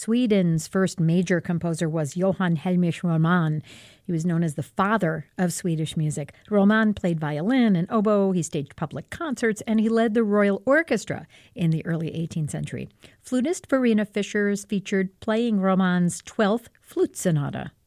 Sweden's first major composer was Johann Heinrich Roman. He was known as the father of Swedish music. Roman played violin and oboe, he staged public concerts, and he led the Royal Orchestra in the early 18th century. Flutist Verena Fischer is featured playing Roman's 12th Flute Sonata.